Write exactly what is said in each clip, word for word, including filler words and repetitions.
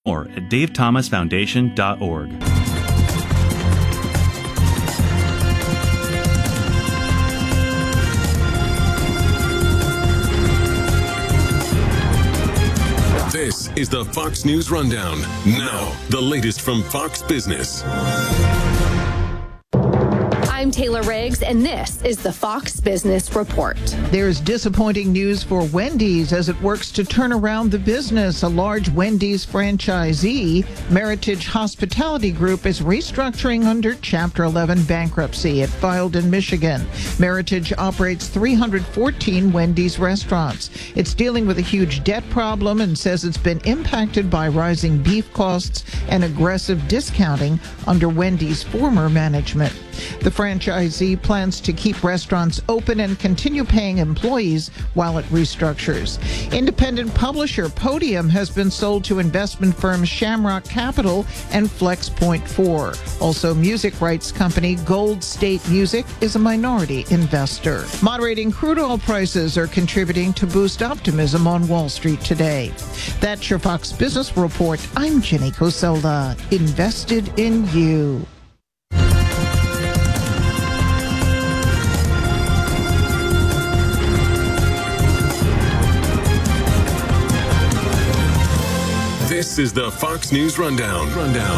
More at dave thomas foundation dot org. This is the Fox News Rundown. Now, the latest from Fox Business. I'm Taylor Riggs, and this is the Fox Business Report. There's disappointing news for Wendy's as it works to turn around the business. A large Wendy's franchisee, Meritage Hospitality Group, is restructuring under Chapter eleven bankruptcy. It filed in Michigan. Meritage operates three hundred fourteen Wendy's restaurants. It's dealing with a huge debt problem and says it's been impacted by rising beef costs and aggressive discounting under Wendy's former management. The franchisee plans to keep restaurants open and continue paying employees while it restructures. Independent publisher Podium has been sold to investment firms Shamrock Capital and Flex Point four. Also, music rights company Gold State Music is a minority investor. Moderating crude oil prices are contributing to boost optimism on Wall Street today. That's your Fox Business Report. I'm Jenny Coselda. Invested in you. This is the Fox News Rundown.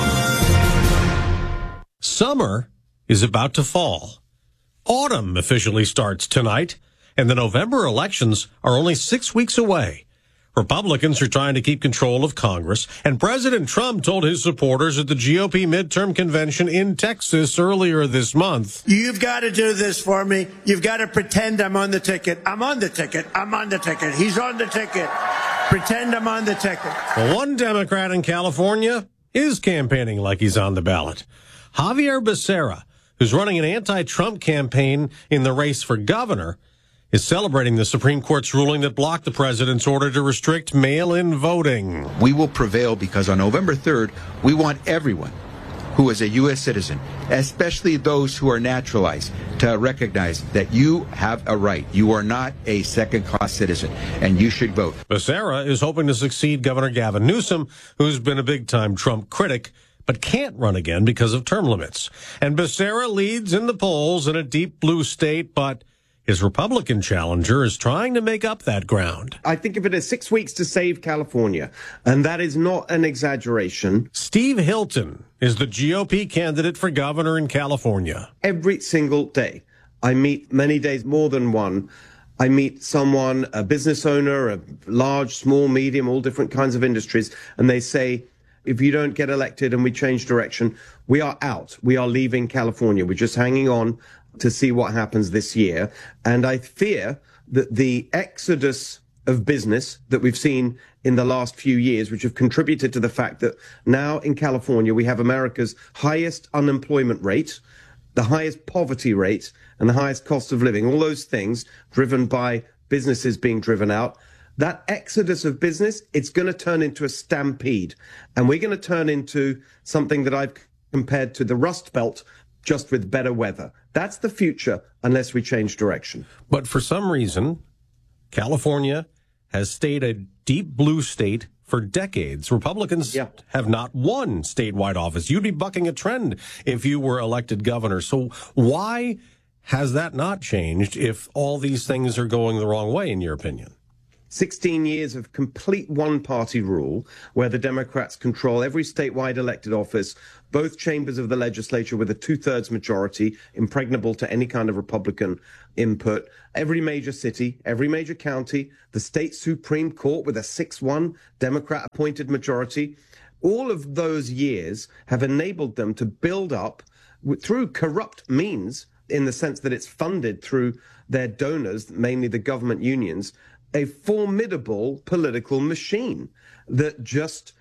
Rundown. Summer is about to fall. Autumn officially starts tonight, and the November elections are only six weeks away. Republicans are trying to keep control of Congress, and President Trump told his supporters at the G O P midterm convention in Texas earlier this month. You've got to do this for me. You've got to pretend I'm on the ticket. I'm on the ticket. I'm on the ticket. He's on the ticket. Pretend I'm on the ticket. Well, one Democrat in California is campaigning like he's on the ballot. Javier Becerra, who's running an anti-Trump campaign in the race for governor, is celebrating the Supreme Court's ruling that blocked the president's order to restrict mail-in voting. We will prevail because on November third, we want everyone who is a U S citizen, especially those who are naturalized, to recognize that you have a right. You are not a second-class citizen, and you should vote. Becerra is hoping to succeed Governor Gavin Newsom, who's been a big-time Trump critic, but can't run again because of term limits. And Becerra leads in the polls in a deep blue state, but his Republican challenger is trying to make up that ground. I think of it as six weeks to save California, and that is not an exaggeration. Steve Hilton is the G O P candidate for governor in California. Every single day, I meet many days, more than one. I meet someone, a business owner, a large, small, medium, all different kinds of industries, and they say, if you don't get elected and we change direction, we are out. We are leaving California. We're just hanging on to see what happens this year. And I fear that the exodus of business that we've seen in the last few years, which have contributed to the fact that now in California, we have America's highest unemployment rate, the highest poverty rate, and the highest cost of living, all those things driven by businesses being driven out. That exodus of business, it's going to turn into a stampede. And we're going to turn into something that I've compared to the Rust Belt, just with better weather. That's the future unless we change direction. But for some reason, California has stayed a deep blue state for decades. Republicans yeah. have not won statewide office. You'd be bucking a trend if you were elected governor. So why has that not changed if all these things are going the wrong way, in your opinion? sixteen years of complete one-party rule where the Democrats control every statewide elected office, both chambers of the legislature with a two-thirds majority, impregnable to any kind of Republican input, every major city, every major county, the state Supreme Court with a six one Democrat-appointed majority. All of those years have enabled them to build up, through corrupt means, in the sense that it's funded through their donors, mainly the government unions, a formidable political machine that just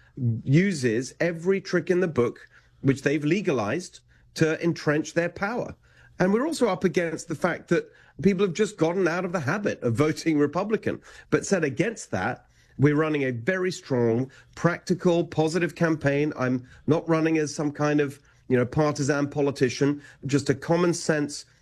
uses every trick in the book, which they've legalized, to entrench their power. And we're also up against the fact that people have just gotten out of the habit of voting Republican. But set against that, we're running a very strong, practical, positive campaign. I'm not running as some kind of, you know, partisan politician, just a common sense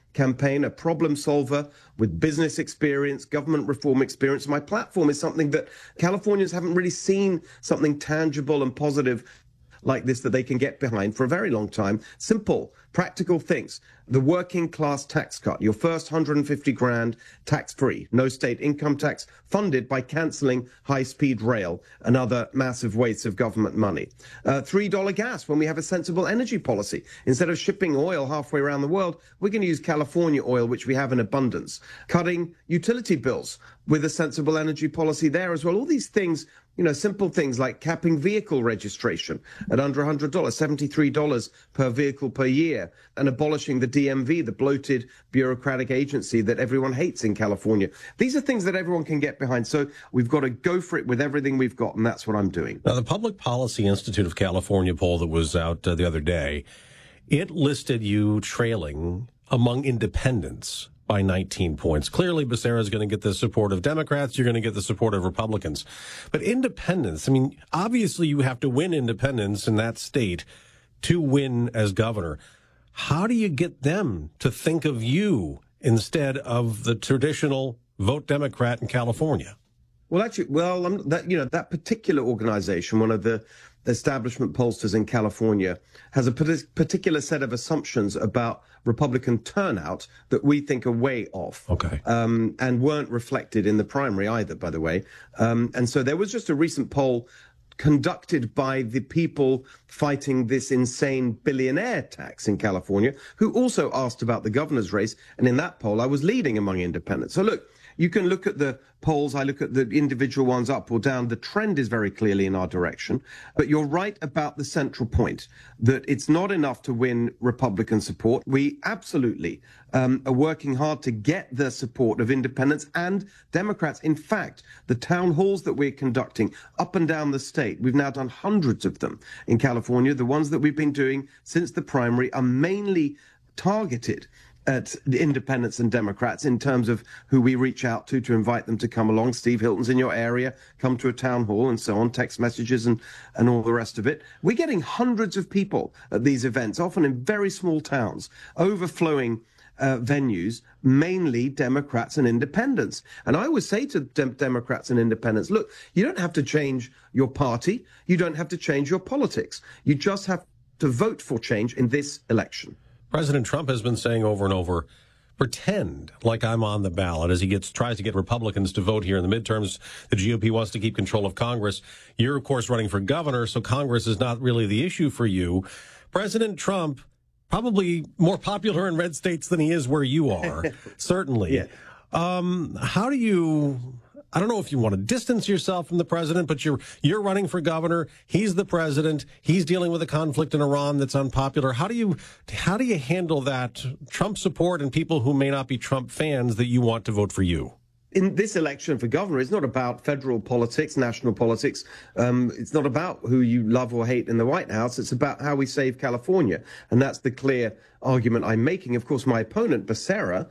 campaign, a problem solver with business experience, government reform experience. My platform is something that Californians haven't really seen, something tangible and positive like this that they can get behind for a very long time. Simple, practical things. The working class tax cut, your first one hundred fifty grand tax-free, no state income tax, funded by cancelling high-speed rail and other massive wastes of government money. Uh, three dollar gas when we have a sensible energy policy. Instead of shipping oil halfway around the world, we're going to use California oil, which we have in abundance. Cutting utility bills with a sensible energy policy there as well. All these things, you know, simple things like capping vehicle registration at under one hundred dollars, seventy-three dollars per vehicle per year, and abolishing the D M V, the bloated bureaucratic agency that everyone hates in California. These are things that everyone can get behind. So we've got to go for it with everything we've got, and that's what I'm doing. Now, the Public Policy Institute of California poll that was out uh, the other day, it listed you trailing among independents by nineteen points. Clearly, Becerra is going to get the support of Democrats. You're going to get the support of Republicans. But independents, I mean, obviously you have to win independents in that state to win as governor. How do you get them to think of you instead of the traditional vote Democrat in California? Well, actually, well, um, that, you know, that particular organization, one of the establishment pollsters in California, has a particular set of assumptions about Republican turnout that we think are way off. Okay. Um, and weren't reflected in the primary either, by the way. Um, and so there was just a recent poll conducted by the people fighting this insane billionaire tax in California, who also asked about the governor's race. And in that poll, I was leading among independents. So look, you can look at the polls. I look at the individual ones up or down. The trend is very clearly in our direction. But you're right about the central point, that it's not enough to win Republican support. We absolutely um, are working hard to get the support of independents and Democrats. In fact, the town halls that we're conducting up and down the state, we've now done hundreds of them in California. The ones that we've been doing since the primary are mainly targeted at the independents and Democrats in terms of who we reach out to to invite them to come along. Steve Hilton's in your area, come to a town hall and so on, text messages and, and all the rest of it. We're getting hundreds of people at these events, often in very small towns, overflowing uh, venues, mainly Democrats and independents. And I always say to dem- Democrats and independents, look, you don't have to change your party. You don't have to change your politics. You just have to vote for change in this election. President Trump has been saying over and over, pretend like I'm on the ballot as he gets tries to get Republicans to vote here in the midterms. The G O P wants to keep control of Congress. You're, of course, running for governor, so Congress is not really the issue for you. President Trump, probably more popular in red states than he is where you are, certainly. Yeah. Um, how do you... I don't know if you want to distance yourself from the president, but you're you're running for governor. He's the president. He's dealing with a conflict in Iran that's unpopular. How do you how do you handle that Trump support and people who may not be Trump fans that you want to vote for you? In this election for governor, it's not about federal politics, national politics. Um, it's not about who you love or hate in the White House. It's about how we save California. And that's the clear argument I'm making. Of course, my opponent, Becerra,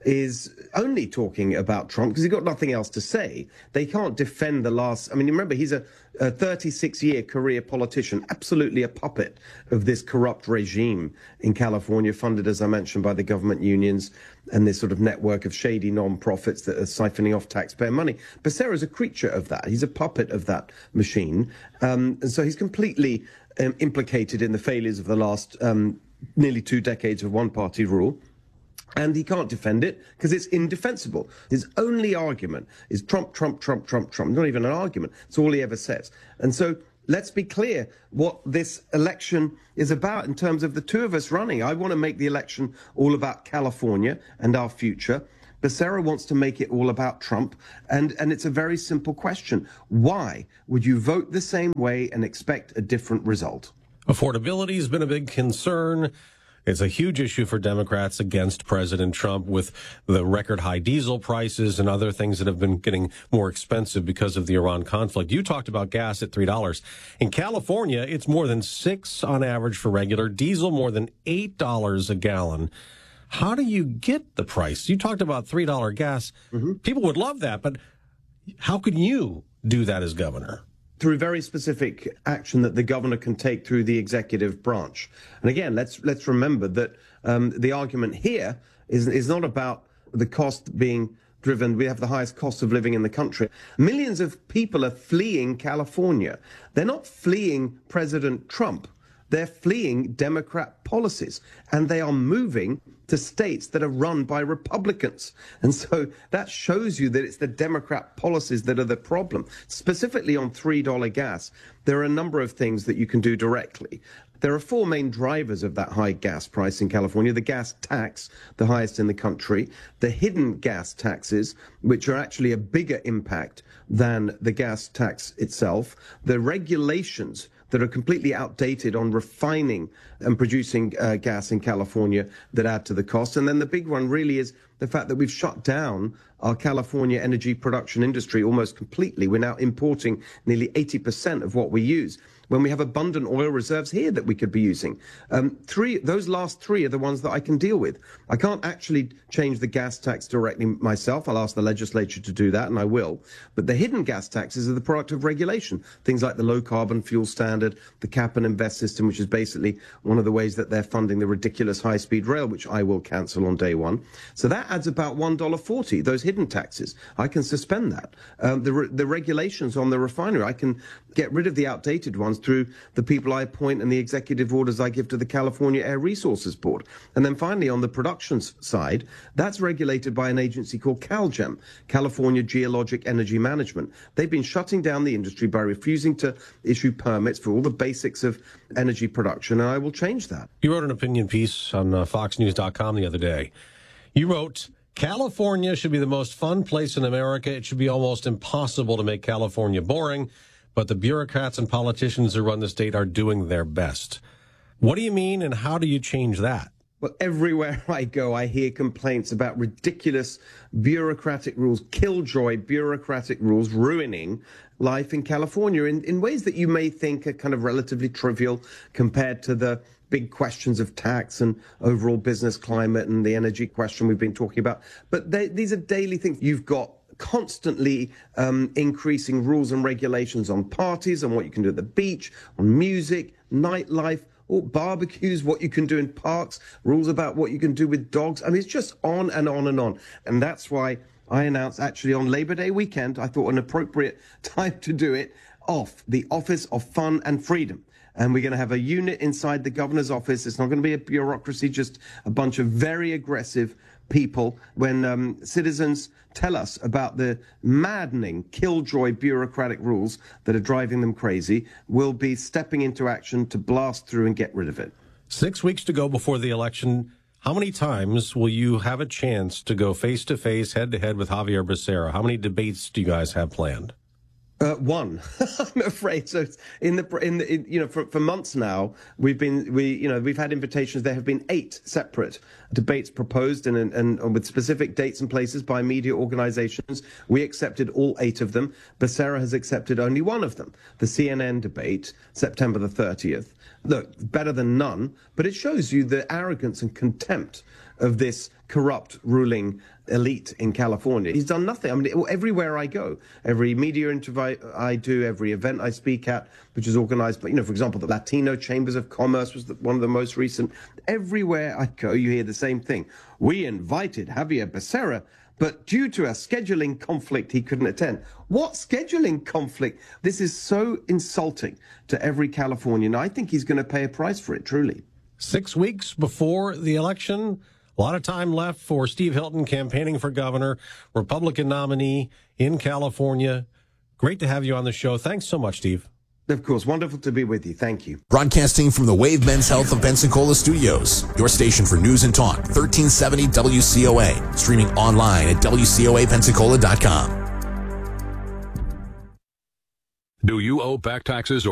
is only talking about Trump because he's got nothing else to say. They can't defend the last... I mean, remember, he's a thirty-six year career politician, absolutely a puppet of this corrupt regime in California, funded, as I mentioned, by the government unions and this sort of network of shady non-profits that are siphoning off taxpayer money. Becerra is a creature of that. He's a puppet of that machine. Um, and so he's completely um, implicated in the failures of the last um, nearly two decades of one-party rule. And he can't defend it because it's indefensible. His only argument is Trump, Trump, Trump, Trump, Trump. Not even an argument. It's all he ever says. And so let's be clear what this election is about in terms of the two of us running. I want to make the election all about California and our future. Becerra wants to make it all about Trump. And, and it's a very simple question. Why would you vote the same way and expect a different result? Affordability has been a big concern. It's a huge issue for Democrats against President Trump with the record high diesel prices and other things that have been getting more expensive because of the Iran conflict. You talked about gas at three dollars. In California, it's more than six on average for regular diesel, more than eight dollars a gallon. How do you get the price? You talked about three dollar gas. Mm-hmm. People would love that, but how can you do that as governor? Through very specific action that the governor can take through the executive branch. And again, let's let's remember that um, the argument here is, is not about the cost being driven. We have the highest cost of living in the country. Millions of people are fleeing California. They're not fleeing President Trump. They're fleeing Democrat policies, and they are moving to states that are run by Republicans. And so that shows you that it's the Democrat policies that are the problem. Specifically on three dollar gas, there are a number of things that you can do directly. There are four main drivers of that high gas price in California. The gas tax, the highest in the country. The hidden gas taxes, which are actually a bigger impact than the gas tax itself. The regulations that are completely outdated on refining and producing uh, gas in California that add to the cost. And then the big one really is the fact that we've shut down our California energy production industry almost completely. We're now importing nearly eighty percent of what we use, when we have abundant oil reserves here that we could be using. Um, three, those last three are the ones that I can deal with. I can't actually change the gas tax directly myself. I'll ask the legislature to do that, and I will. But the hidden gas taxes are the product of regulation. Things like the low carbon fuel standard, the cap and invest system, which is basically one of the ways that they're funding the ridiculous high-speed rail, which I will cancel on day one. So that adds about one dollar forty, those hidden taxes. I can suspend that. Um, the, re- the regulations on the refinery, I can get rid of the outdated ones through the people I appoint and the executive orders I give to the California Air Resources Board. And then finally, on the production side, that's regulated by an agency called CalGEM, California Geologic Energy Management. They've been shutting down the industry by refusing to issue permits for all the basics of energy production, and I will change that. You wrote an opinion piece on uh, fox news dot com the other day. You wrote, California should be the most fun place in America. It should be almost impossible to make California boring. But the bureaucrats and politicians who run the state are doing their best. What do you mean, and how do you change that? Well, everywhere I go, I hear complaints about ridiculous bureaucratic rules, killjoy bureaucratic rules ruining life in California in, in ways that you may think are kind of relatively trivial compared to the big questions of tax and overall business climate and the energy question we've been talking about. But they, these are daily things. You've got constantly um, increasing rules and regulations on parties, on what you can do at the beach, on music, nightlife, or barbecues, what you can do in parks, rules about what you can do with dogs. I mean, it's just on and on and on. And that's why I announced actually on Labor Day weekend, I thought an appropriate time to do it, off the Office of Fun and Freedom. And we're going to have a unit inside the governor's office. It's not going to be a bureaucracy, just a bunch of very aggressive people. When um, citizens tell us about the maddening, killjoy bureaucratic rules that are driving them crazy, we'll be stepping into action to blast through and get rid of it. Six weeks to go before the election. How many times will you have a chance to go face-to-face, head-to-head with Javier Becerra? How many debates do you guys have planned? Uh, one, I'm afraid. So it's in the in the in, you know for for months now we've been we you know we've had invitations. There have been eight separate debates proposed and and, and with specific dates and places by media organizations. We accepted all eight of them. Becerra has accepted only one of them. The C N N debate, September the thirtieth. Look, better than none, but it shows you the arrogance and contempt of this corrupt ruling elite in California. He's done nothing. I mean, everywhere I go, every media interview I do, every event I speak at, which is organized by, you know, for example, the Latino Chambers of Commerce was the, one of the most recent. Everywhere I go, you hear the same thing. We invited Javier Becerra, but due to a scheduling conflict, he couldn't attend. What scheduling conflict? This is so insulting to every Californian. I think he's going to pay a price for it, truly. Six weeks before the election, a lot of time left for Steve Hilton campaigning for governor, Republican nominee in California. Great to have you on the show. Thanks so much, Steve. Of course. Wonderful to be with you. Thank you. Broadcasting from the Wave Men's Health of Pensacola studios, your station for news and talk, thirteen seventy W C O A. Streaming online at W C O A Pensacola dot com. Do you owe back taxes or